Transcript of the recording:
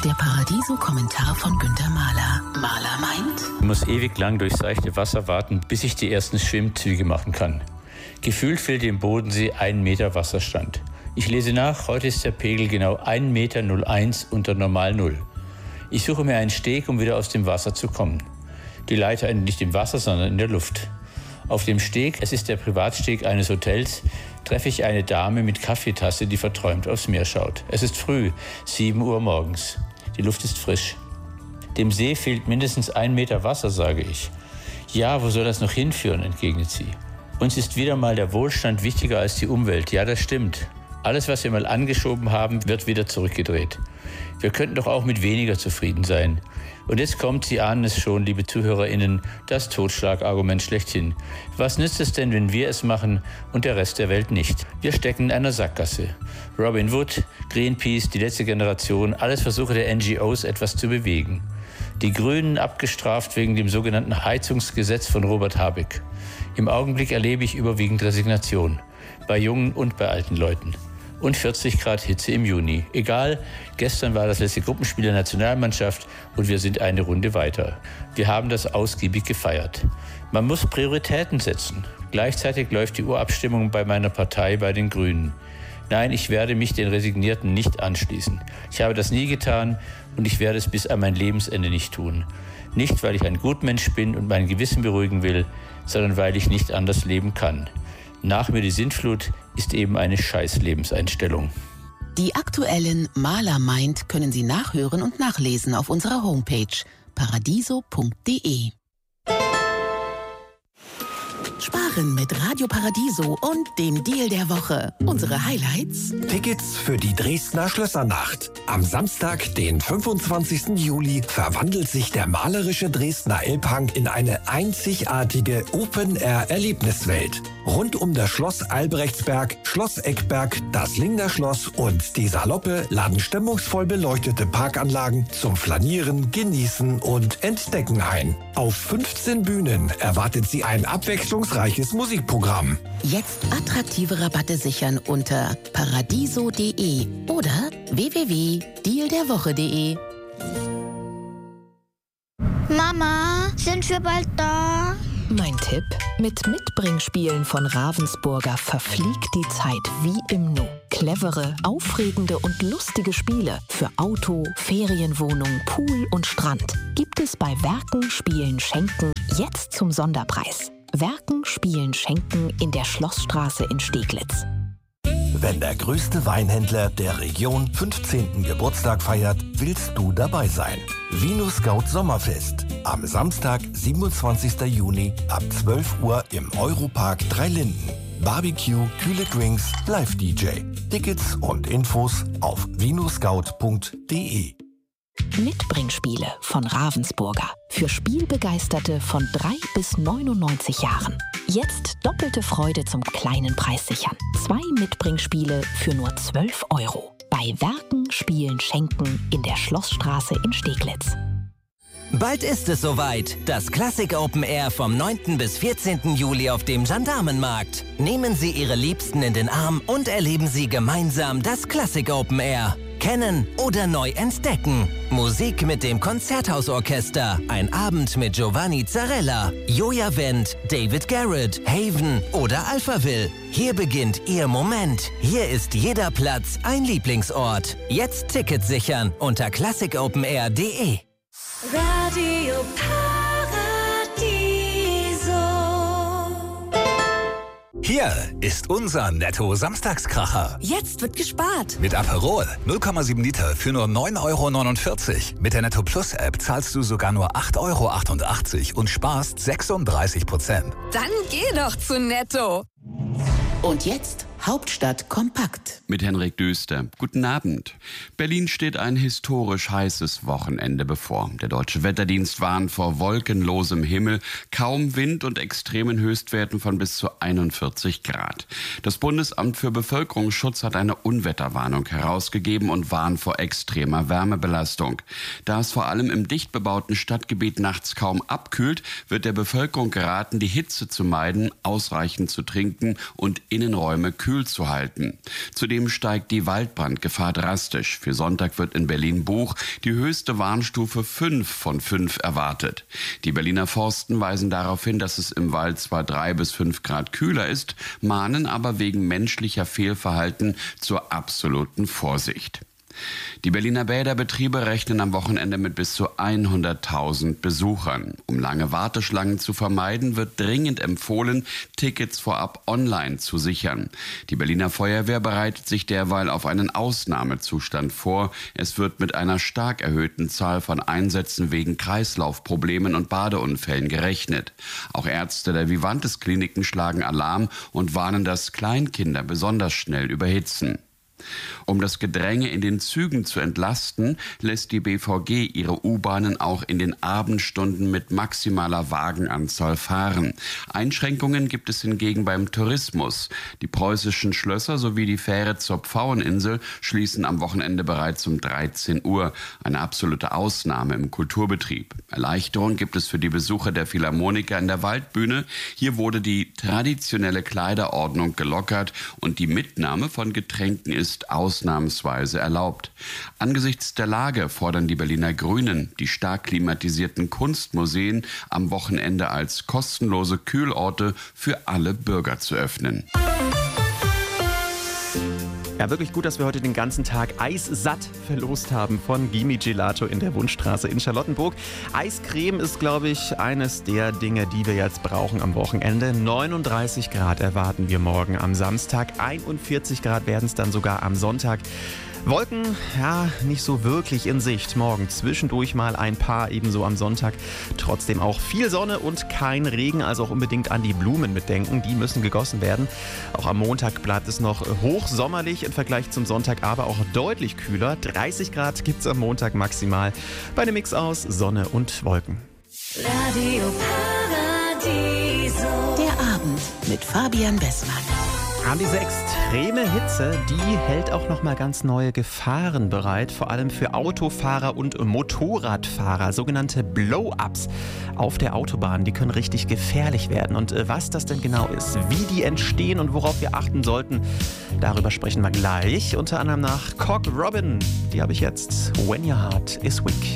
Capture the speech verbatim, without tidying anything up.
Der Paradiso-Kommentar von Günter Mahler. Mahler meint: Ich muss ewig lang durchs seichte Wasser warten, bis ich die ersten Schwimmzüge machen kann. Gefühlt fehlt dem Bodensee ein Meter Wasserstand. Ich lese nach, heute ist der Pegel genau ein Meter null eins unter Normal Null. Ich suche mir einen Steg, um wieder aus dem Wasser zu kommen. Die Leiter endet nicht im Wasser, sondern in der Luft. Auf dem Steg, es ist der Privatsteg eines Hotels, treffe ich eine Dame mit Kaffeetasse, die verträumt aufs Meer schaut. Es ist früh, sieben Uhr morgens. Die Luft ist frisch. Dem See fehlt mindestens ein Meter Wasser, sage ich. Ja, wo soll das noch hinführen, entgegnet sie. Uns ist wieder mal der Wohlstand wichtiger als die Umwelt. Ja, das stimmt. Alles, was wir mal angeschoben haben, wird wieder zurückgedreht. Wir könnten doch auch mit weniger zufrieden sein. Und jetzt kommt, Sie ahnen es schon, liebe ZuhörerInnen, das Totschlagargument schlechthin. Was nützt es denn, wenn wir es machen und der Rest der Welt nicht? Wir stecken in einer Sackgasse. Robin Wood, Greenpeace, die letzte Generation, alles Versuche der N G Os, etwas zu bewegen. Die Grünen abgestraft wegen dem sogenannten Heizungsgesetz von Robert Habeck. Im Augenblick erlebe ich überwiegend Resignation. Bei jungen und bei alten Leuten. Und vierzig Grad Hitze im Juni. Egal, gestern war das letzte Gruppenspiel der Nationalmannschaft und wir sind eine Runde weiter. Wir haben das ausgiebig gefeiert. Man muss Prioritäten setzen. Gleichzeitig läuft die Urabstimmung bei meiner Partei, bei den Grünen. Nein, ich werde mich den Resignierten nicht anschließen. Ich habe das nie getan und ich werde es bis an mein Lebensende nicht tun. Nicht, weil ich ein Gutmensch bin und mein Gewissen beruhigen will, sondern weil ich nicht anders leben kann. Nach mir die Sintflut ist eben eine Scheiß-Lebenseinstellung. Die aktuellen Mahler meint können Sie nachhören und nachlesen auf unserer Homepage paradiso punkt de. Sparen mit Radio Paradiso und dem Deal der Woche. Unsere Highlights: Tickets für die Dresdner Schlössernacht. Am Samstag, den fünfundzwanzigsten Juli, verwandelt sich der malerische Dresdner Elbhang in eine einzigartige Open-Air-Erlebniswelt. Rund um das Schloss Albrechtsberg, Schloss Eckberg, das Lingner Schloss und die Saloppe laden stimmungsvoll beleuchtete Parkanlagen zum Flanieren, Genießen und Entdecken ein. Auf fünfzehn Bühnen erwartet Sie ein abwechslungsreiches Musikprogramm. Jetzt attraktive Rabatte sichern unter paradiso punkt de oder w w w punkt deal der woche punkt de. Mama, sind wir bald da? Mein Tipp: Mit Mitbringspielen von Ravensburger verfliegt die Zeit wie im Nu. Clevere, aufregende und lustige Spiele für Auto, Ferienwohnung, Pool und Strand gibt es bei Werken, Spielen, Schenken jetzt zum Sonderpreis. Werken, Spielen, Schenken in der Schlossstraße in Steglitz. Wenn der größte Weinhändler der Region fünfzehnten Geburtstag feiert, willst du dabei sein. Vino Scout Sommerfest. Am Samstag, siebenundzwanzigsten Juni ab zwölf Uhr im Europark Dreilinden. Barbecue, kühle Drinks, Live-D J. Tickets und Infos auf vinoscout punkt de. Mitbringspiele von Ravensburger. Für Spielbegeisterte von drei bis neunundneunzig Jahren. Jetzt doppelte Freude zum kleinen Preis sichern. Zwei Mitbringspiele für nur zwölf Euro. Bei Werken, Spielen, Schenken in der Schlossstraße in Steglitz. Bald ist es soweit. Das Classic Open Air vom neunten bis vierzehnten Juli auf dem Gendarmenmarkt. Nehmen Sie Ihre Liebsten in den Arm und erleben Sie gemeinsam das Classic Open Air. Kennen oder neu entdecken. Musik mit dem Konzerthausorchester. Ein Abend mit Giovanni Zarella, Joja Wendt, David Garrett, Haven oder Alphaville. Hier beginnt Ihr Moment. Hier ist jeder Platz ein Lieblingsort. Jetzt Tickets sichern unter classic open air punkt de. Radio Paradiso. Hier ist unser Netto-Samstagskracher. Jetzt wird gespart. Mit Aperol null Komma sieben Liter für nur neun Euro neunundvierzig. Mit der Netto Plus App zahlst du sogar nur acht Euro achtundachtzig und sparst sechsunddreißig Prozent. Dann geh doch zu Netto. Und jetzt Hauptstadt kompakt. Mit Henrik Döster. Guten Abend. Berlin steht ein historisch heißes Wochenende bevor. Der Deutsche Wetterdienst warnt vor wolkenlosem Himmel, kaum Wind und extremen Höchstwerten von bis zu einundvierzig Grad. Das Bundesamt für Bevölkerungsschutz hat eine Unwetterwarnung herausgegeben und warnt vor extremer Wärmebelastung. Da es vor allem im dicht bebauten Stadtgebiet nachts kaum abkühlt, wird der Bevölkerung geraten, die Hitze zu meiden, ausreichend zu trinken und Innenräume kühl kühl zu halten. Zudem steigt die Waldbrandgefahr drastisch. Für Sonntag wird in Berlin-Buch die höchste Warnstufe fünf von fünf erwartet. Die Berliner Forsten weisen darauf hin, dass es im Wald zwar drei bis fünf Grad kühler ist, mahnen aber wegen menschlicher Fehlverhalten zur absoluten Vorsicht. Die Berliner Bäderbetriebe rechnen am Wochenende mit bis zu hunderttausend Besuchern. Um lange Warteschlangen zu vermeiden, wird dringend empfohlen, Tickets vorab online zu sichern. Die Berliner Feuerwehr bereitet sich derweil auf einen Ausnahmezustand vor. Es wird mit einer stark erhöhten Zahl von Einsätzen wegen Kreislaufproblemen und Badeunfällen gerechnet. Auch Ärzte der Vivantes-Kliniken schlagen Alarm und warnen, dass Kleinkinder besonders schnell überhitzen. Um das Gedränge in den Zügen zu entlasten, lässt die B V G ihre U-Bahnen auch in den Abendstunden mit maximaler Wagenanzahl fahren. Einschränkungen gibt es hingegen beim Tourismus. Die preußischen Schlösser sowie die Fähre zur Pfaueninsel schließen am Wochenende bereits um dreizehn Uhr. Eine absolute Ausnahme im Kulturbetrieb. Erleichterung gibt es für die Besucher der Philharmoniker in der Waldbühne. Hier wurde die traditionelle Kleiderordnung gelockert und die Mitnahme von Getränken ist ausnahmsweise erlaubt. Angesichts der Lage fordern die Berliner Grünen, die stark klimatisierten Kunstmuseen am Wochenende als kostenlose Kühlorte für alle Bürger zu öffnen. Ja, wirklich gut, dass wir heute den ganzen Tag Eissatt verlost haben von Gimme Gelato in der Wunschstraße in Charlottenburg. Eiscreme ist, glaube ich, eines der Dinge, die wir jetzt brauchen am Wochenende. neununddreißig Grad erwarten wir morgen am Samstag. einundvierzig Grad werden es dann sogar am Sonntag. Wolken, ja, nicht so wirklich in Sicht. Morgen zwischendurch mal ein paar, ebenso am Sonntag. Trotzdem auch viel Sonne und kein Regen, also auch unbedingt an die Blumen mitdenken. Die müssen gegossen werden. Auch am Montag bleibt es noch hochsommerlich im Vergleich zum Sonntag, aber auch deutlich kühler. dreißig Grad gibt es am Montag maximal bei einem Mix aus Sonne und Wolken. Radio Paradiso. Der Abend mit Fabian Bessmann. Ja, diese extreme Hitze, die hält auch noch mal ganz neue Gefahren bereit, vor allem für Autofahrer und Motorradfahrer, sogenannte Blow-ups auf der Autobahn, die können richtig gefährlich werden. Und was das denn genau ist, wie die entstehen und worauf wir achten sollten, darüber sprechen wir gleich, unter anderem nach Cock Robin. Die habe ich jetzt, When Your Heart is Weak.